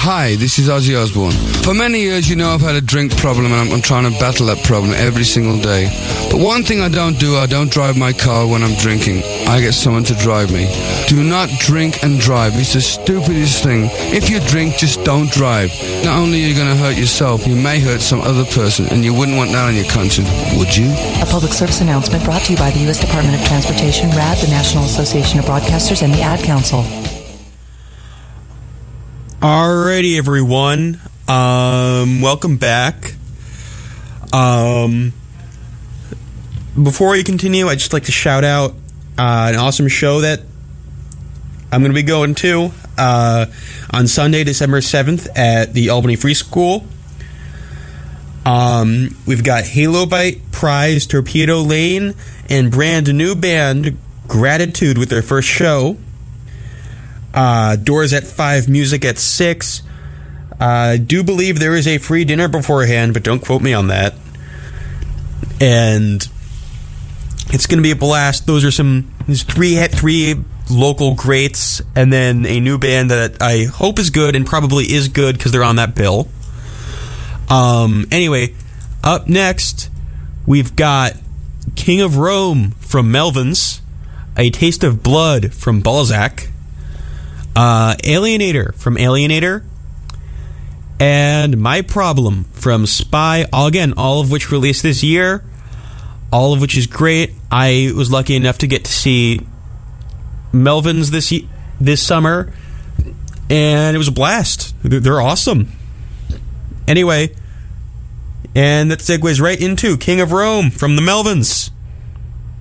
Hi, this is Ozzy Osbourne. For many years, you know I've had a drink problem, and I'm trying to battle that problem every single day. But one thing I don't drive my car when I'm drinking. I get someone to drive me. Do not drink and drive. It's the stupidest thing. If you drink, just don't drive. Not only are you going to hurt yourself, you may hurt some other person, and you wouldn't want that on your conscience, would you? A public service announcement brought to you by the U.S. Department of Transportation, RAD, the National Association of Broadcasters, and the Ad Council. Alrighty, everyone. Welcome back. Before we continue, I'd just like to shout out an awesome show that I'm going to be going to on Sunday, December 7th at the Albany Free School. We've got Halo Bite, Prize, Torpedo Lane, and brand new band Gratitude with their first show. Doors at 5, music at 6. I do believe there is a free dinner beforehand, but don't quote me on that. And it's going to be a blast. There's three local greats, and then a new band that I hope is good, and probably is good because they're on that bill. Anyway, up next, we've got King of Rome from Melvins, A Taste of Blood from Balzac, Alienator from Alienator, and My Problem from Spy, all of which released this year, all of which is great. I was lucky enough to get to see Melvins this summer, and it was a blast. They're awesome. Anyway, and that segues right into King of Rome from the Melvins.